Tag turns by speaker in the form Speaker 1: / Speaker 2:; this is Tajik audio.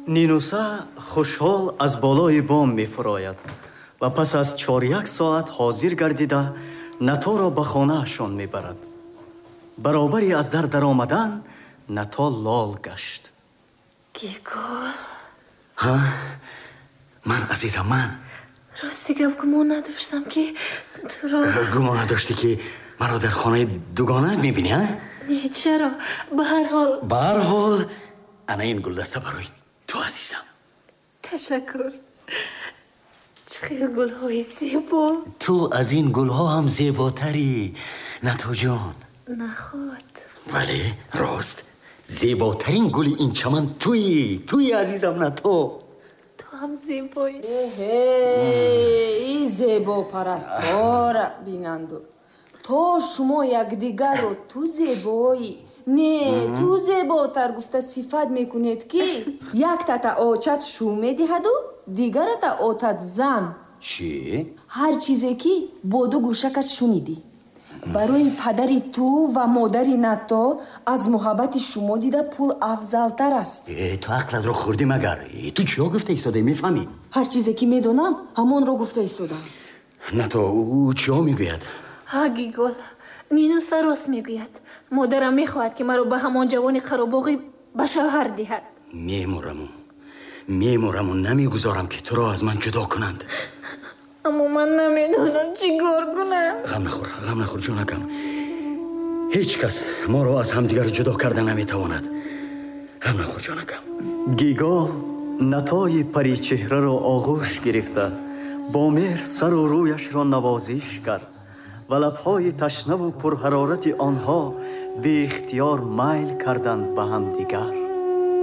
Speaker 1: нинуса хушҳол аз болои бом мефурояд ва пас аз 4-1 соат ҳозир гардида наторо ба хонаашон мебарад. баробари аз дар даромадан нато лол гашт.
Speaker 2: Гигол.
Speaker 3: ҳа? ман азизам, ман.
Speaker 2: рости гап гумон надоштам ки туро.
Speaker 3: гумон надошти ки маро дар хонаи дугона мебинӣ, а?
Speaker 2: не, чаро? ба ҳар ҳол
Speaker 3: ана ин гулдаста барои ту азизам.
Speaker 2: ташаккур. чӣ хел гулҳои зебо.
Speaker 3: ту аз ин гулҳо ҳам зеботарӣ, натоҷон.
Speaker 2: нахот.
Speaker 3: вале рост зеботарин гули ин чаман туи азизам, нато.
Speaker 2: ту ҳам зебоӣ.
Speaker 4: ин зебопарастҳора бинанду. то шумо якдигарро ту зебоӣ, не ту зеботар гуфта сифат мекунед ки як тата очат шум медиҳаду дигарата отат зан.
Speaker 3: чӣ?
Speaker 4: ҳар чизе ки бо ду гӯшакас шунидӣ. барои падари ту ва модари нато аз муҳаббати шумо дида пул афзалтар аст.
Speaker 3: ту ақладро хӯрдӣ магар? ту чиё гуфта истода, мефаҳмӣ?
Speaker 4: ҳар чизе ки медонам ҳамонро гуфта истодам.
Speaker 3: нато ӯ чиё мегӯяд?
Speaker 2: ҳа Гигол, нинуса рост мегӯяд. модарам мехоҳад ки маро ба ҳамон ҷавони қаробоғӣ ба шавҳар диҳад.
Speaker 3: мемураму намегузорам ки туро аз ман ҷудо кунанд.
Speaker 2: аммо ман намедонам чӣ кор кунам.
Speaker 3: ғам нахӯр ҷонакам. ҳеҷ кас моро аз ҳамдигар ҷудо карда наметавонад. ғам нахӯр ҷонакам.
Speaker 1: гигол натои паричеҳраро оғӯш гирифта бо меҳр сару рӯяшро навозиш кард ва лабҳои ташнаву пурҳарорати онҳо беихтиёр майл карданд ба ҳамдигар.